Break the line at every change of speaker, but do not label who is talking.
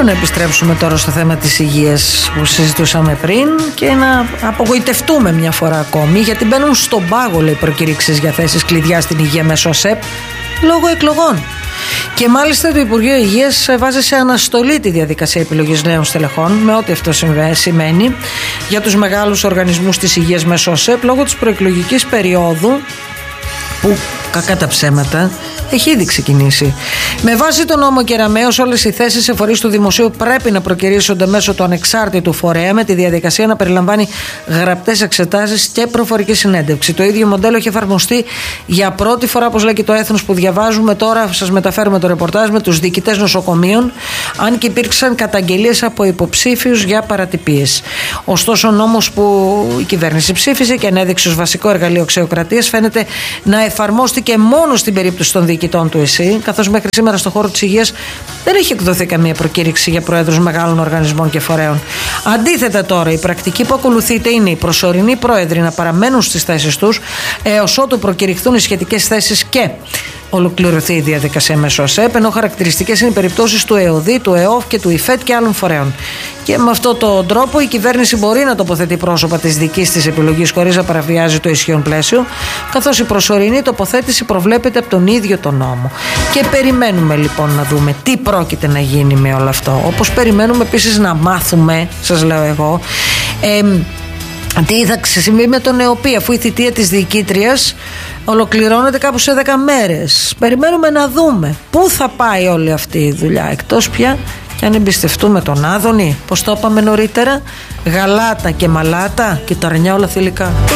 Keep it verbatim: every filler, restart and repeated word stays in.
Θέλω να επιστρέψουμε τώρα στο θέμα της υγείας που συζητούσαμε πριν και να απογοητευτούμε μια φορά ακόμη, γιατί μπαίνουν στον πάγο, λέει, προκηρύξεις για θέσεις κλειδιά στην υγεία μέσω ΑΣΕΠ λόγω εκλογών. Και μάλιστα το Υπουργείο Υγείας βάζει σε αναστολή τη διαδικασία επιλογής νέων στελεχών, με ό,τι αυτό σημαίνει, για τους μεγάλους οργανισμούς της υγείας μέσω ΑΣΕΠ λόγω της προεκλογικής περίοδου που, κακά τα ψέματα, έχει ήδη ξεκινήσει. Με βάση τον νόμο Κεραμέως, όλες οι θέσεις σε φορείς του δημοσίου πρέπει να προκηρύσσονται μέσω του ανεξάρτητου φορέα, με τη διαδικασία να περιλαμβάνει γραπτές εξετάσεις και προφορική συνέντευξη. Το ίδιο μοντέλο έχει εφαρμοστεί για πρώτη φορά, όπως λέει και το Έθνος που διαβάζουμε τώρα. Σας μεταφέρουμε το ρεπορτάζ με τους διοικητές νοσοκομείων, αν και υπήρξαν καταγγελίες από υποψήφιους για παρατυπίες. Ωστόσο, ο νόμος που η κυβέρνηση ψήφισε και ανέδειξε ως βασικό εργαλείο αξιοκρατίας φαίνεται να εφαρμόστηκε μόνο στην περίπτωση των διοικητών του ΕΣΥ, καθώς μέχρι σήμερα στον χώρο της υγείας δεν έχει εκδοθεί καμία προκήρυξη για προέδρους μεγάλων οργανισμών και φορέων. Αντίθετα, τώρα η πρακτική που ακολουθείται είναι οι προσωρινοί πρόεδροι να παραμένουν στις θέσεις τους έως ότου προκηρυχθούν οι σχετικές θέσεις και ολοκληρωθεί η διαδικασία μέσω ΑΣΕΠ, ενώ χαρακτηριστικές είναι οι περιπτώσεις του ΕΟΔΗ, του ΕΟΦ και του ΙΦΕΤ και άλλων φορέων. Και με αυτόν τον τρόπο η κυβέρνηση μπορεί να τοποθετεί πρόσωπα της δικής της επιλογής χωρίς να παραβιάζει το ισχύον πλαίσιο, καθώς η προσωρινή τοποθέτηση προβλέπεται από τον ίδιο τον νόμο. Και περιμένουμε λοιπόν να δούμε τι πρόκειται να γίνει με όλο αυτό. Όπως περιμένουμε επίσης να μάθουμε, σας λέω εγώ, ε, τι θα συμβεί με τον ΕΟΠΗ, αφού η θητεία της διοικήτριας ολοκληρώνεται κάπου σε δέκα μέρες. Περιμένουμε να δούμε πού θα πάει όλη αυτή η δουλειά, εκτός πια και αν εμπιστευτούμε τον Άδωνη, πώς το είπαμε νωρίτερα, γαλάτα και μαλάτα και τα αρνιά όλα θηλυκά.